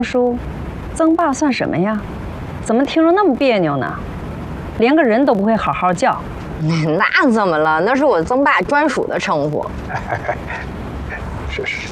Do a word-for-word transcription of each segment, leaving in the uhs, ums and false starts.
叔，曾爸算什么呀？怎么听着那么别扭呢？连个人都不会好好叫。 那怎么了？那是我曾爸专属的称呼。 是是。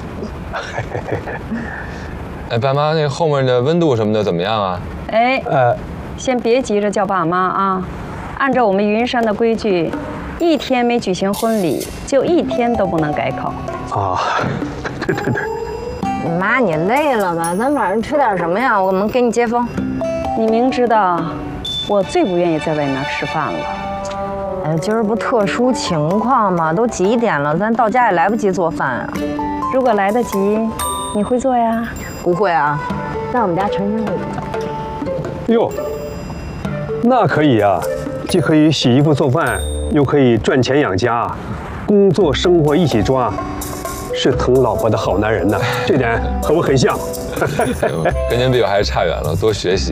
哎，爸妈，那后面的温度什么的怎么样啊？ 哎， 呃， 先别急着叫爸妈啊。按照我们云山的规矩，一天没举行婚礼，就一天都不能改口。 啊，对对对。 妈，你累了吧？咱晚上吃点什么呀？我们给你接风。 你明知道我最不愿意在外面吃饭了。 哎，今儿不特殊情况吗？都几点了，咱到家也来不及做饭啊。 如果来得及，你会做呀？ 不会啊，在我们家陈先生。 哟，那可以啊，既可以洗衣服做饭，又可以赚钱养家，工作生活一起抓，是疼老婆的好男人呐。这点和我很像。 跟您比我还是差远了，多学习。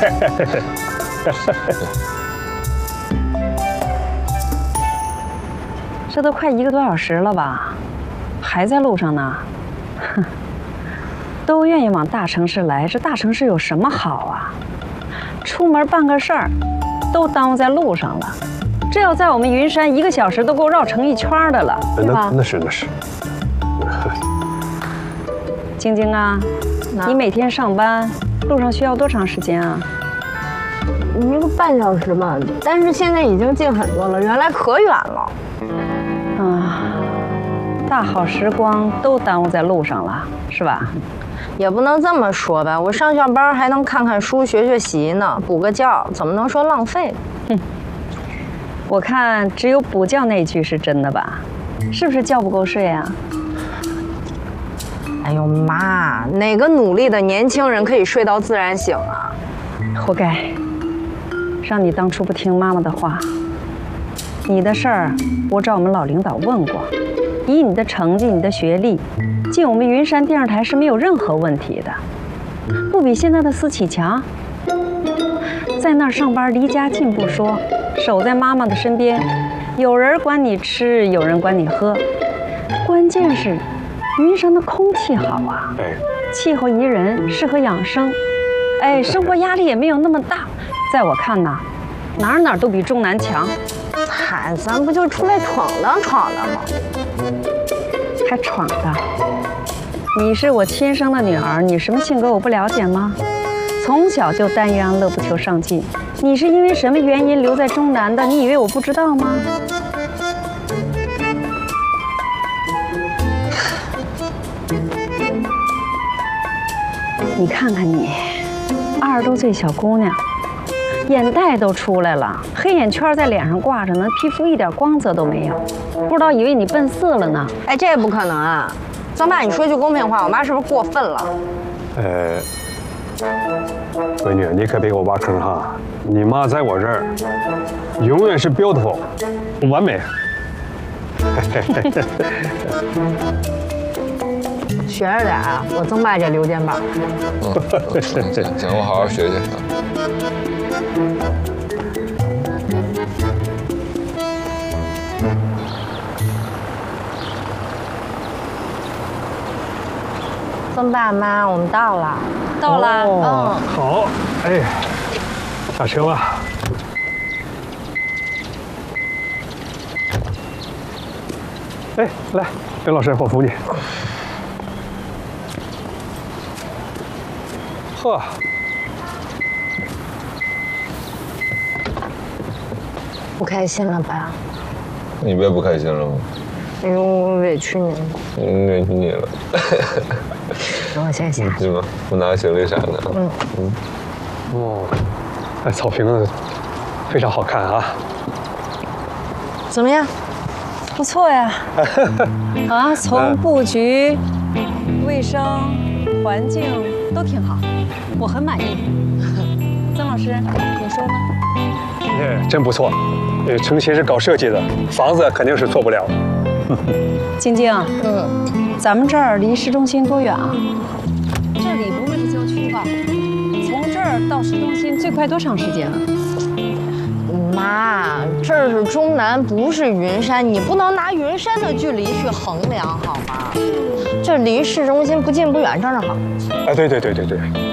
这都快一个多小时了吧，还在路上呢。哼，都愿意往大城市来，这大城市有什么好啊？出门办个事儿，都耽误在路上了。这要在我们云山，一个小时都够绕成一圈的了，对吧？ 那那是那是。 晶晶啊，你每天上班路上需要多长时间啊？ 一个半小时吧，但是现在已经近很多了，原来可远了。 啊，大好时光都耽误在路上了，是吧？ 也不能这么说吧，我上下班还能看看书、学学习呢，补个觉，怎么能说浪费？ 哼，我看只有补觉那句是真的吧？是不是觉不够睡啊？ 哎呦妈，哪个努力的年轻人可以睡到自然醒啊？ 活该，让你当初不听妈妈的话。你的事儿，我找我们老领导问过，以你的成绩、你的学历，进我们云山电视台是没有任何问题的，不比现在的思启强。在那儿上班，离家近不说，守在妈妈的身边，有人管你吃，有人管你喝，关键是云山的空气好啊， 哎， 气候宜人，适合养生，哎，生活压力也没有那么大。在我看呐，哪儿哪儿都比中南强。 嗨，咱不就出来闯荡闯荡吗？ 还闯荡？你是我亲生的女儿，你什么性格我不了解吗？从小就单于安乐，不求上进。你是因为什么原因留在中南的？你以为我不知道吗？你看看你，二十多岁小姑娘，眼袋都出来了，黑眼圈在脸上挂着呢，皮肤一点光泽都没有，不知道以为你奔四了呢。 哎，这不可能啊！曾爸，你说句公平话，我妈是不是过分了？ 呃，闺女，你可别给我挖坑哈！你妈在我这儿永远是 beautiful， 完美。 学着点啊！我曾爸这溜肩膀。 嗯，行行，我好好学学。 曾爸妈，我们到了， 到了。 哦，好，哎，下车吧。哎，来，刘老师，我扶你。呵， 不开心了吧？ 你别不开心了吗？ 哎呦，我委屈你了。 嗯，委屈你了。 等我先下去。 是吗？我拿行李啥的。 嗯嗯。 哦，哎，草坪非常好看啊。 怎么样？ 不错呀。啊，从布局、卫生、环境都挺好，我很满意。曾老师，你说呢？ 哎，真不错。呃，程先生搞设计的，房子肯定是错不了。 晶晶， 嗯， 咱们这儿离市中心多远啊？这里不会是郊区吧？从这儿到市中心最快多长时间啊？ 妈，这儿是中南，不是云山，你不能拿云山的距离去衡量好吗？ 就离市中心不近不远，正好。 哎，对对对对对。